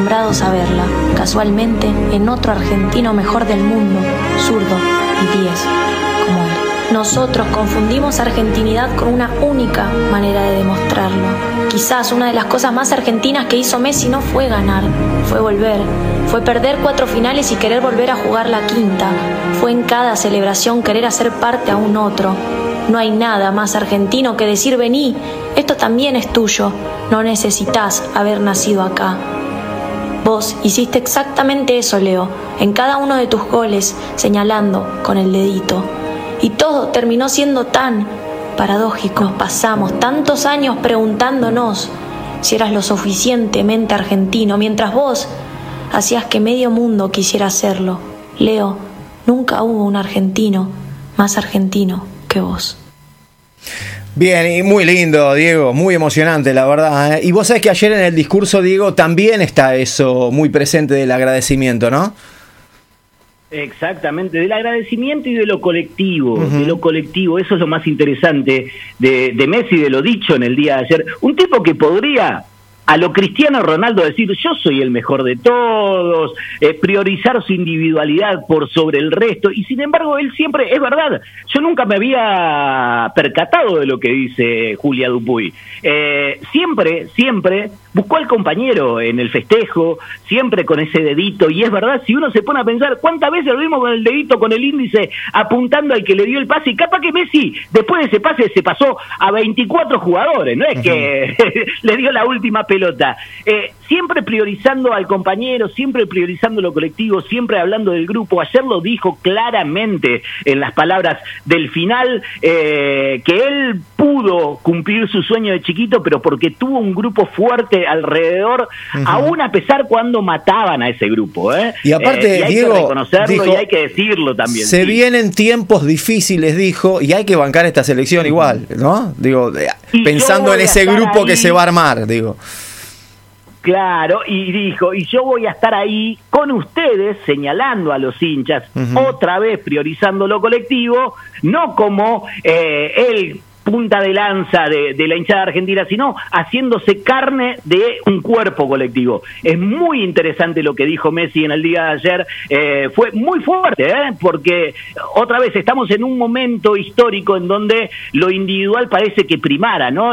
acostumbrados a verla, casualmente, en otro argentino mejor del mundo, zurdo y 10, como él. Nosotros confundimos argentinidad con una única manera de demostrarlo. Quizás una de las cosas más argentinas que hizo Messi no fue ganar, fue volver. Fue perder 4 finales y querer volver a jugar la quinta. Fue en cada celebración querer hacer parte a un otro. No hay nada más argentino que decir: vení, esto también es tuyo. No necesitas haber nacido acá. Vos hiciste exactamente eso, Leo, en cada uno de tus goles, señalando con el dedito. Y todo terminó siendo tan paradójico. Pasamos tantos años preguntándonos si eras lo suficientemente argentino, mientras vos hacías que medio mundo quisiera hacerlo. Leo, nunca hubo un argentino más argentino que vos. Bien, y muy lindo, Diego, muy emocionante, la verdad, ¿eh? Y vos sabés que ayer en el discurso, Diego, también está eso muy presente del agradecimiento, ¿no? Exactamente, del agradecimiento y de lo colectivo, de lo colectivo, eso es lo más interesante de Messi, de lo dicho en el día de ayer. Un tipo que podría, a lo Cristiano Ronaldo, decir: yo soy el mejor de todos, priorizar su individualidad por sobre el resto, y sin embargo él siempre, es verdad, yo nunca me había percatado de lo que dice Julia Dupuy, siempre buscó al compañero en el festejo, siempre con ese dedito, y es verdad, si uno se pone a pensar, ¿cuántas veces lo vimos con el dedito, con el índice, apuntando al que le dio el pase? Y capaz que Messi, después de ese pase, se pasó a 24 jugadores, no es que le dio la última pelota. Siempre priorizando al compañero, siempre priorizando lo colectivo, siempre hablando del grupo. Ayer lo dijo claramente en las palabras del final, que él pudo cumplir su sueño de chiquito, pero porque tuvo un grupo fuerte alrededor, aún a pesar cuando mataban a ese grupo. Y aparte, y hay Diego, que reconocerlo, dijo, y hay que decirlo también. Se vienen tiempos difíciles, dijo, y hay que bancar esta selección igual, ¿no? Digo, pensando en ese grupo ahí que se va a armar, digo. Claro, y dijo, y yo voy a estar ahí con ustedes, señalando a los hinchas, otra vez priorizando lo colectivo, no como él punta de lanza de la hinchada argentina, sino haciéndose carne de un cuerpo colectivo. Es muy interesante lo que dijo Messi en el día de ayer, fue muy fuerte, porque otra vez estamos en un momento histórico en donde lo individual parece que primara, ¿no?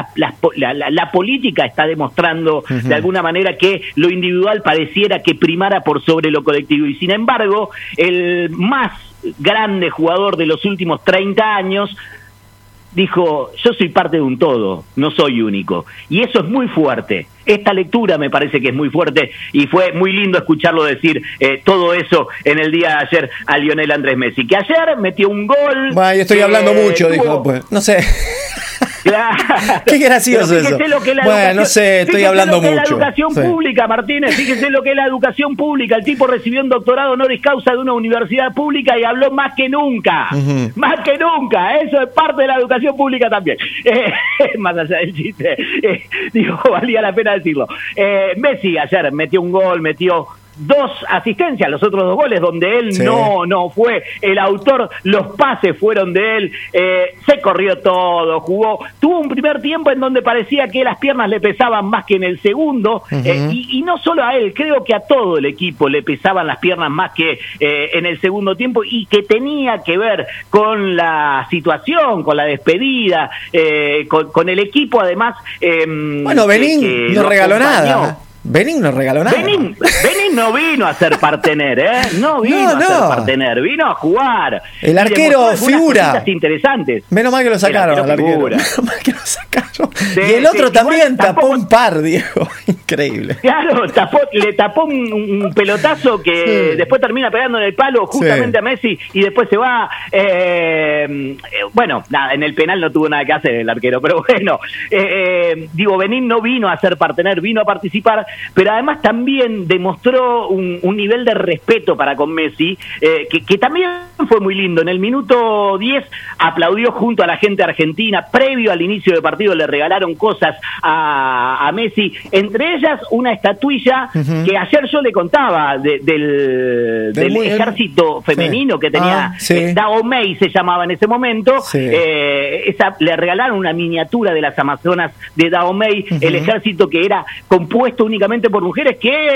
La política está demostrando de alguna manera que lo individual pareciera que primara por sobre lo colectivo, y sin embargo, el más grande jugador de los últimos 30 años dijo: yo soy parte de un todo, no soy único. Y eso es muy fuerte. Esta lectura me parece que es muy fuerte, y fue muy lindo escucharlo decir todo eso en el día de ayer a Lionel Andrés Messi, que ayer metió un gol. Bueno, yo estoy hablando mucho, dijo, pues, no sé. Claro. Qué gracioso eso. Bueno, no sé, estoy hablando mucho. La educación pública, Martínez, fíjese lo que es la educación pública. El tipo recibió un doctorado honoris causa de una universidad pública y habló más que nunca. Más que nunca. Eso es parte de la educación pública también. Más allá del chiste. Digo, valía la pena decirlo. Messi ayer metió un gol, metió 2 asistencias, los otros 2 goles donde él no fue el autor, los pases fueron de él, se corrió todo, jugó, tuvo un primer tiempo en donde parecía que las piernas le pesaban más que en el segundo, y no solo a él, creo que a todo el equipo le pesaban las piernas más que en el segundo tiempo, y que tenía que ver con la situación, con la despedida, con el equipo además. Bueno, Benín no regaló nada. Benín no regaló nada. Benín no vino a ser partener, no vino a ser partener, vino a jugar. El arquero figura. Interesantes. Menos mal que lo sacaron al arquero. Menos mal que lo sacaron. Y el otro también tapó un par, Diego. Increíble. Claro, le tapó un pelotazo que después termina pegando en el palo justamente a Messi, y después se va. Bueno, nada, en el penal no tuvo nada que hacer el arquero, pero bueno, digo, Benín no vino a ser partener, vino a participar, pero además también demostró un nivel de respeto para con Messi, que también fue muy lindo. En el minuto 10 aplaudió junto a la gente argentina. Previo al inicio del partido le regalaron cosas a Messi, entre ellas una estatuilla que ayer yo le contaba del ejército femenino que tenía, Dahomey se llamaba en ese momento, le regalaron una miniatura de las Amazonas de Dahomey, el ejército que era compuesto únicamente por mujeres, que